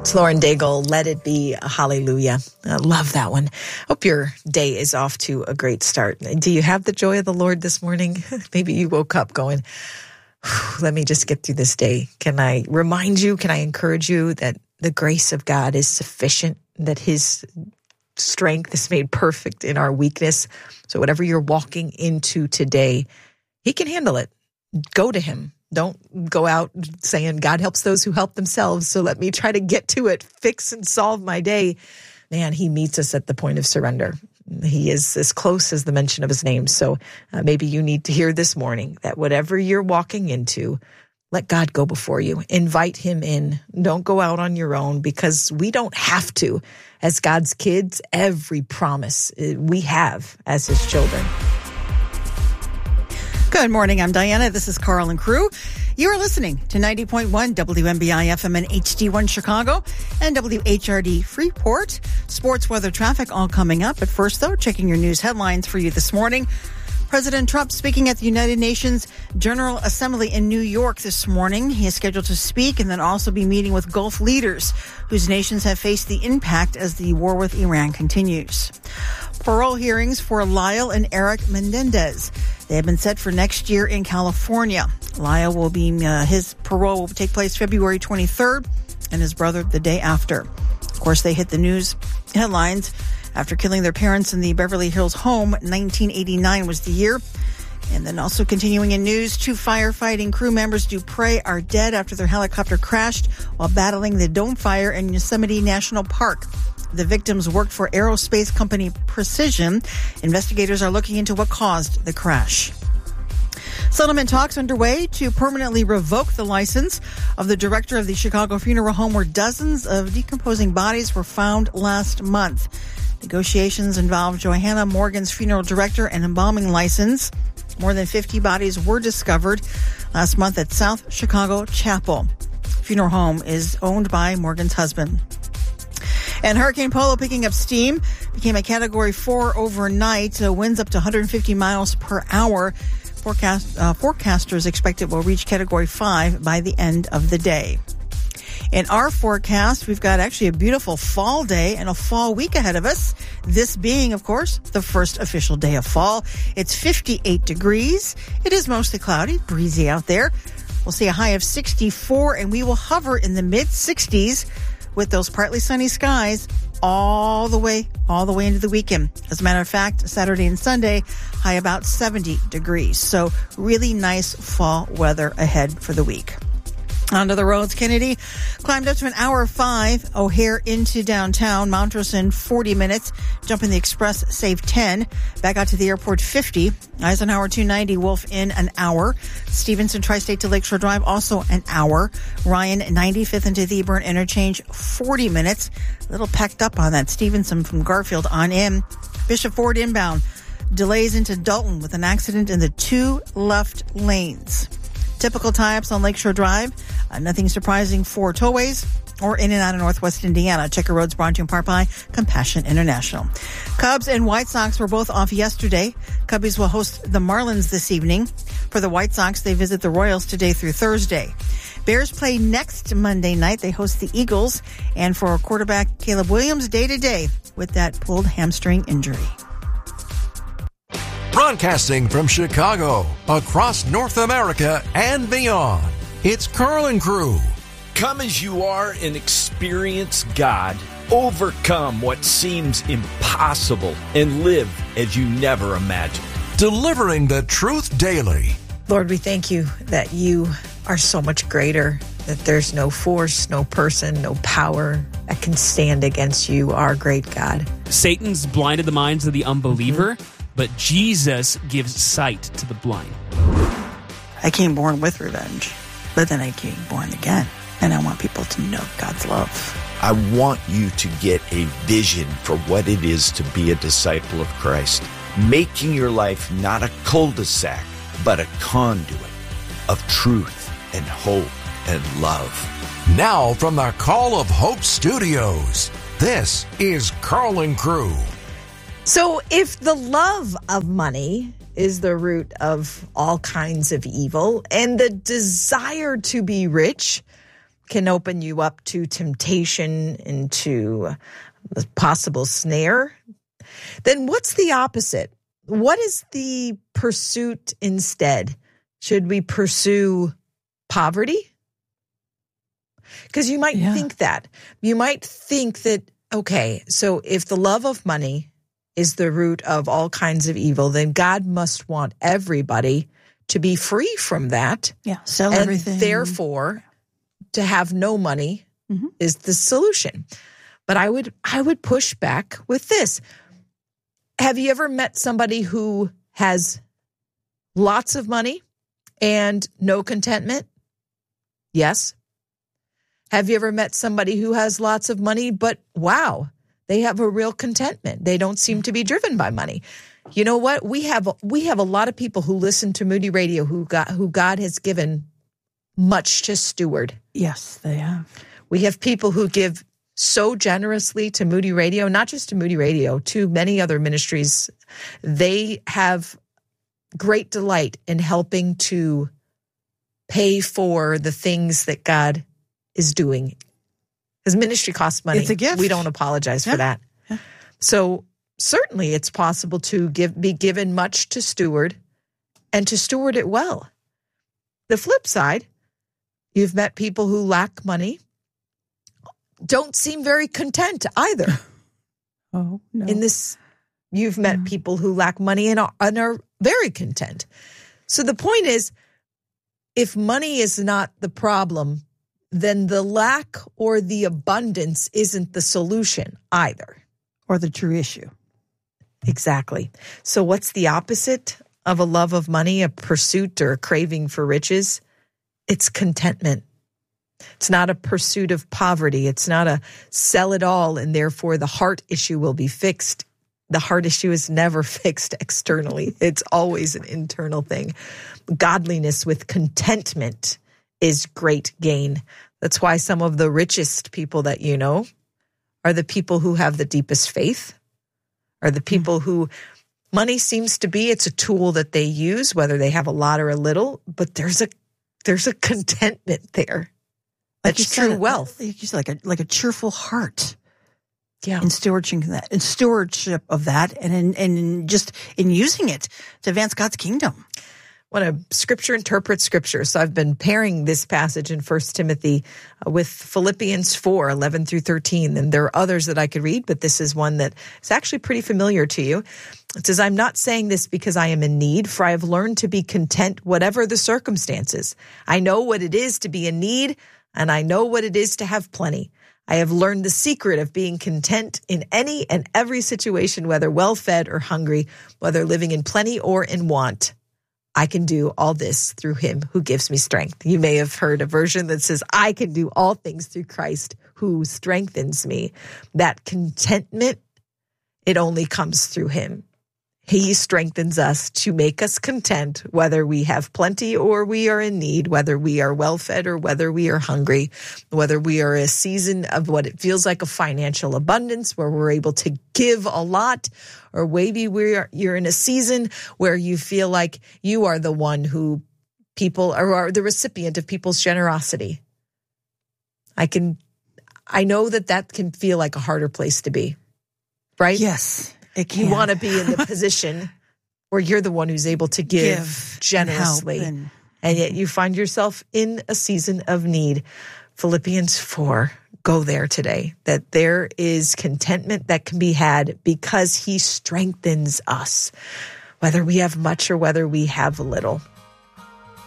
It's Lauren Daigle, Let It Be a Hallelujah. I love that one. Hope your day is off to a great start. Do you have the joy of the Lord this morning? Maybe you woke up going, let me just get through this day. Can I remind you, can I encourage you that the grace of God is sufficient, that his strength is made perfect in our weakness. So whatever you're walking into today, he can handle it. Go to him. Don't go out saying God helps those who help themselves. So let me try to get to it, fix and solve my day. Man, he meets us at the point of surrender. He is as close as the mention of his name. So maybe you need to hear this morning that whatever you're walking into, let God go before you. Invite him in. Don't go out on your own, because we don't have to. As God's kids, every promise we have as his children. Good morning. I'm Diana. This is Carl and Crew. You are listening to 90.1 WMBI FM and HD1 Chicago and WHRD Freeport. Sports, weather, traffic all coming up. But first, though, checking your news headlines for you this morning. President Trump speaking at the United Nations General Assembly in New York this morning. He is scheduled to speak and then also be meeting with Gulf leaders whose nations have faced the impact as the war with Iran continues. Parole hearings for Lyle and Eric Menendez. They have been set for next year in California. Lyle will be, his parole will take place February 23rd, and his brother the day after. Of course, they hit the news headlines after killing their parents in the Beverly Hills home. 1989 was the year. And then also continuing in news, 2 firefighting crew members, Dupre, are dead after their helicopter crashed while battling the Dome Fire in Yosemite National Park. The victims worked for aerospace company Precision. Investigators are looking into what caused the crash. Settlement talks underway to permanently revoke the license of the director of the Chicago funeral home where dozens of decomposing bodies were found last month. Negotiations involved Johanna Morgan's funeral director and embalming license. More than 50 bodies were discovered last month at South Chicago Chapel. Funeral home is owned by Morgan's husband. And Hurricane Polo picking up steam, became a Category 4 overnight. Winds up to 150 miles per hour. Forecasters expect it will reach Category 5 by the end of the day. In our forecast, we've got actually a beautiful fall day and a fall week ahead of us. This being, of course, the first official day of fall. It's 58 degrees. It is mostly cloudy, breezy out there. We'll see a high of 64, and we will hover in the mid-60s with those partly sunny skies all the way into the weekend. As a matter of fact, Saturday and Sunday, high about 70 degrees. So really nice fall weather ahead for the week. Onto the roads, Kennedy climbed up to an hour 5. O'Hare into downtown. Montrose in 40 minutes. Jumping the express, save 10. Back out to the airport, 50. Eisenhower 290, Wolf in an hour. Stevenson Tri-State to Lakeshore Drive, also an hour. Ryan 95th into the Eburn Interchange, 40 minutes. A little packed up on that. Stevenson from Garfield on in. Bishop Ford inbound. Delays into Dalton with an accident in the 2 left lanes. Typical tie-ups on Lakeshore Drive. Nothing surprising for tollways or in and out of Northwest Indiana. Checker Roads brought to you in part by Compassion International. Cubs and White Sox were both off yesterday. Cubbies will host the Marlins this evening. For the White Sox, they visit the Royals today through Thursday. Bears play next Monday night. They host the Eagles. And for quarterback Caleb Williams, day-to-day with that pulled hamstring injury. Broadcasting from Chicago, across North America and beyond, it's Carl and Crew. Come as you are and experience God. Overcome what seems impossible and live as you never imagined. Delivering the truth daily. Lord, we thank you that you are so much greater, that there's no force, no person, no power that can stand against you, our great God. Satan's blinded the minds of the unbeliever, but Jesus gives sight to the blind. I came born with revenge, but then I came born again. And I want people to know God's love. I want you to get a vision for what it is to be a disciple of Christ. Making your life not a cul-de-sac, but a conduit of truth and hope and love. Now from the Call of Hope Studios, this is Carl and Crew. So if the love of money is the root of all kinds of evil and the desire to be rich can open you up to temptation and to a possible snare, then what's the opposite? What is the pursuit instead? Should we pursue poverty? Because you might think that. You might think that, okay, so if the love of money is the root of all kinds of evil, then God must want everybody to be free from that. Yeah, sell and everything. Therefore, to have no money is the solution. But I would push back with this. Have you ever met somebody who has lots of money and no contentment? Yes. Have you ever met somebody who has lots of money, but wow, they have a real contentment? They don't seem to be driven by money. You know what? We have a lot of people who listen to Moody Radio who God has given much to steward. Yes, they have. We have people who give so generously to Moody Radio, not just to Moody Radio, to many other ministries. They have great delight in helping to pay for the things that God is doing. Because ministry costs money. It's a gift. We don't apologize for that. Yeah. So certainly it's possible to be given much to steward and to steward it well. The flip side, you've met people who lack money, don't seem very content either. Oh, no. In this, you've met people who lack money and are very content. So the point is, if money is not the problem, then the lack or the abundance isn't the solution either. Or the true issue. Exactly. So what's the opposite of a love of money, a pursuit or a craving for riches? It's contentment. It's not a pursuit of poverty. It's not a sell it all and therefore the heart issue will be fixed. The heart issue is never fixed externally. It's always an internal thing. Godliness with contentment is great gain. That's why some of the richest people that you know are the people who have the deepest faith, are the people who money seems to be, it's a tool that they use, whether they have a lot or a little, but there's a contentment there. That's true wealth. You said like a cheerful heart. Yeah. In stewardship of that, and in using it to advance God's kingdom. When a scripture interprets scripture. So I've been pairing this passage in 1 Timothy with Philippians 4, 11 through 13. And there are others that I could read, but this is one that is actually pretty familiar to you. It says, I'm not saying this because I am in need, for I have learned to be content whatever the circumstances. I know what it is to be in need, and I know what it is to have plenty. I have learned the secret of being content in any and every situation, whether well-fed or hungry, whether living in plenty or in want. I can do all this through him who gives me strength. You may have heard a version that says, I can do all things through Christ who strengthens me. That contentment, it only comes through him. He strengthens us to make us content, whether we have plenty or we are in need, whether we are well-fed or whether we are hungry, whether we are a season of what it feels like a financial abundance where we're able to give a lot, or maybe you're in a season where you feel like you are the one who people are the recipient of people's generosity. I know that can feel like a harder place to be, right? Yes. You want to be in the position where you're the one who's able to give generously, and yet you find yourself in a season of need. Philippians 4, go there today, that there is contentment that can be had because he strengthens us, whether we have much or whether we have little.